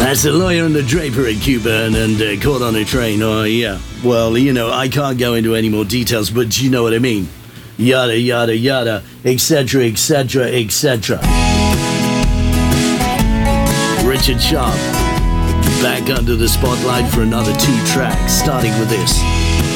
That's the lawyer and the draper at Cuba and caught on a train. Oh, yeah. Well, I can't go into any more details, but you know what I mean. Yada, yada, yada, etc., etc., etc. Richard Sharp, back under the spotlight for another 2 tracks, starting with this.